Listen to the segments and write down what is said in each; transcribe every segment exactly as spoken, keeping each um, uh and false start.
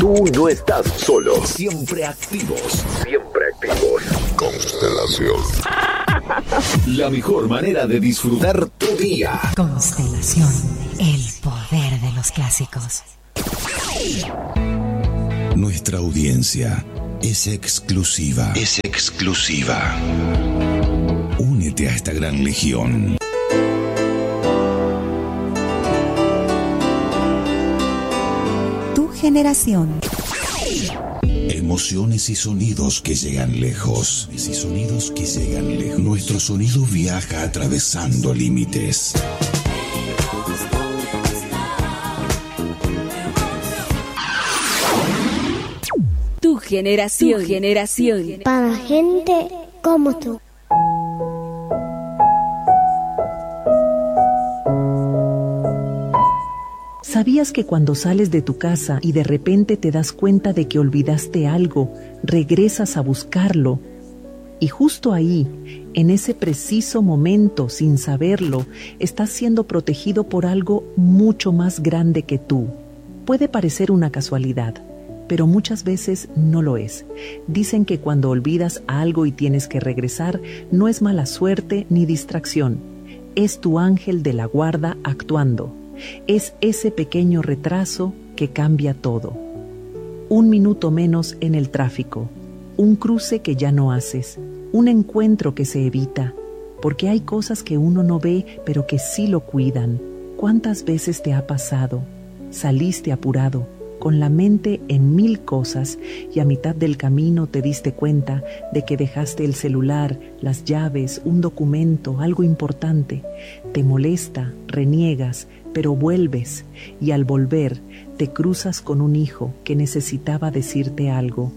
Tú no estás solo. Siempre activos. Siempre activos. Constelación. La mejor manera de disfrutar tu día. Constelación. El poder de los clásicos. Nuestra audiencia es exclusiva. Es exclusiva. Únete a esta gran legión. Tu generación. Emociones y sonidos que llegan lejos. Y sonidos que llegan lejos. Nuestro sonido viaja atravesando límites. Tu generación, tu generación. Para gente como tú. ¿Sabías que cuando sales de tu casa y de repente te das cuenta de que olvidaste algo, regresas a buscarlo? Y justo ahí, en ese preciso momento, sin saberlo, estás siendo protegido por algo mucho más grande que tú. Puede parecer una casualidad, pero muchas veces no lo es. Dicen que cuando olvidas algo y tienes que regresar, no es mala suerte ni distracción. Es tu ángel de la guarda actuando. Es ese pequeño retraso que cambia todo. Un minuto menos en el tráfico, un cruce que ya no haces, un encuentro que se evita, porque hay cosas que uno no ve, pero que sí lo cuidan. ¿Cuántas veces te ha pasado? Saliste apurado, con la mente en mil cosas, y a mitad del camino te diste cuenta de que dejaste el celular, las llaves, un documento, algo importante. Te molesta, reniegas, pero vuelves, y al volver te cruzas con un hijo que necesitaba decirte algo.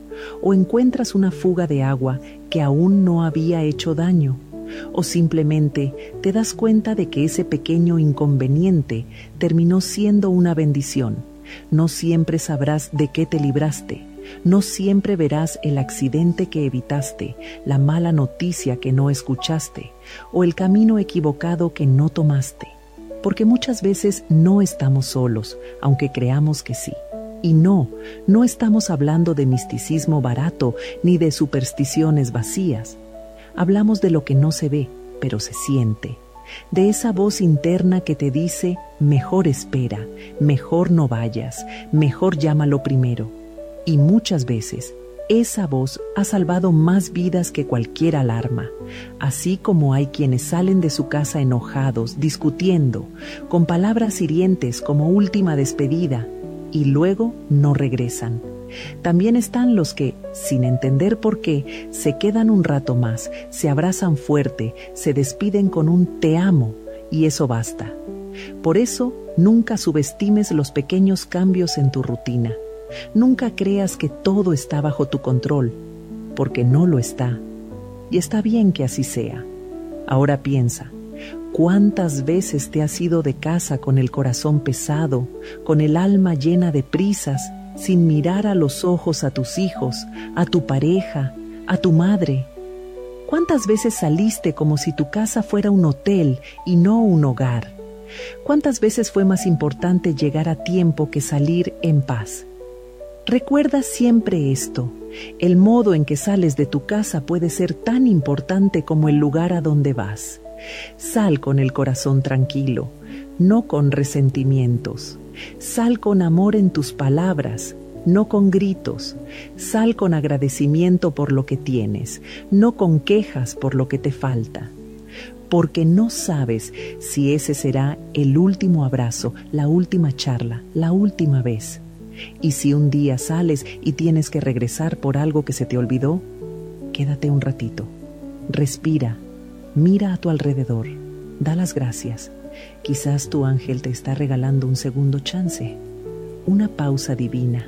O encuentras una fuga de agua que aún no había hecho daño. O simplemente te das cuenta de que ese pequeño inconveniente terminó siendo una bendición. No siempre sabrás de qué te libraste. No siempre verás el accidente que evitaste, la mala noticia que no escuchaste, o el camino equivocado que no tomaste. Porque muchas veces no estamos solos, aunque creamos que sí. Y no, no estamos hablando de misticismo barato ni de supersticiones vacías. Hablamos de lo que no se ve, pero se siente. De esa voz interna que te dice, mejor espera, mejor no vayas, mejor llámalo primero. Y muchas veces, esa voz ha salvado más vidas que cualquier alarma. Así como hay quienes salen de su casa enojados, discutiendo, con palabras hirientes como última despedida, y luego no regresan. También están los que, sin entender por qué, se quedan un rato más, se abrazan fuerte, se despiden con un te amo, y eso basta. Por eso, nunca subestimes los pequeños cambios en tu rutina. Nunca creas que todo está bajo tu control, porque no lo está. Y está bien que así sea. Ahora piensa, ¿cuántas veces te has ido de casa con el corazón pesado, con el alma llena de prisas, sin mirar a los ojos a tus hijos, a tu pareja, a tu madre? ¿Cuántas veces saliste como si tu casa fuera un hotel y no un hogar? ¿Cuántas veces fue más importante llegar a tiempo que salir en paz? Recuerda siempre esto: el modo en que sales de tu casa puede ser tan importante como el lugar a donde vas. Sal con el corazón tranquilo, no con resentimientos. Sal con amor en tus palabras, no con gritos. Sal con agradecimiento por lo que tienes, no con quejas por lo que te falta. Porque no sabes si ese será el último abrazo, la última charla, la última vez. Y si un día sales y tienes que regresar por algo que se te olvidó, quédate un ratito, respira, mira a tu alrededor, da las gracias. Quizás tu ángel te está regalando un segundo chance, una pausa divina,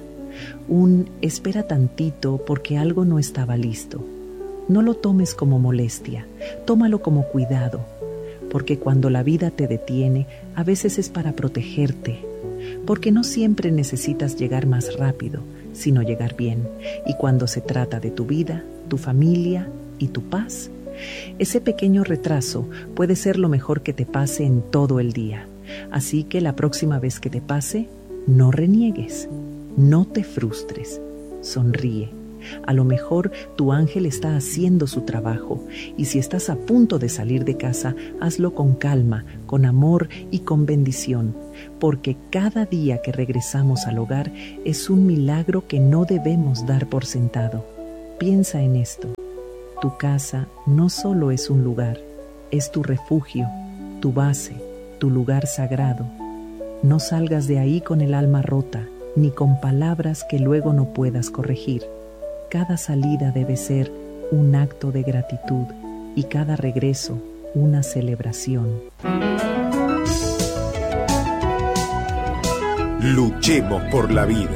un espera tantito porque algo no estaba listo. No lo tomes como molestia, tómalo como cuidado, porque cuando la vida te detiene, a veces es para protegerte, porque no siempre necesitas llegar más rápido, sino llegar bien. Y cuando se trata de tu vida, tu familia y tu paz, ese pequeño retraso puede ser lo mejor que te pase en todo el día. Así que la próxima vez que te pase, no reniegues. No te frustres, sonríe. A lo mejor tu ángel está haciendo su trabajo, y si estás a punto de salir de casa, hazlo con calma, con amor y con bendición, porque cada día que regresamos al hogar es un milagro que no debemos dar por sentado. Piensa en esto. Tu casa no solo es un lugar, es tu refugio, tu base, tu lugar sagrado. No salgas de ahí con el alma rota, ni con palabras que luego no puedas corregir. Cada salida debe ser un acto de gratitud y cada regreso una celebración. Luchemos por la vida.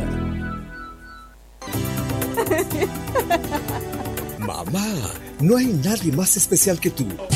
Mamá, no hay nadie más especial que tú.